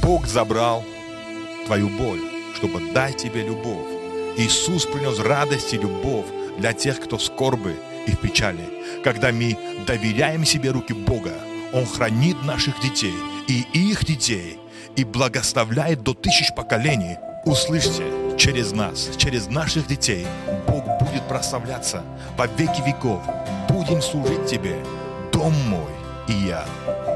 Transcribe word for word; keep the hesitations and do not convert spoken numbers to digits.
Бог забрал твою боль, чтобы дать тебе любовь. Иисус принес радость и любовь для тех, кто в скорби и в печали. Когда мы доверяем себе руки Бога, Он хранит наших детей и их детей и благословляет до тысяч поколений. Услышьте, через нас, через наших детей Бог будет прославляться во веки веков. Будем служить Тебе, дом мой и я.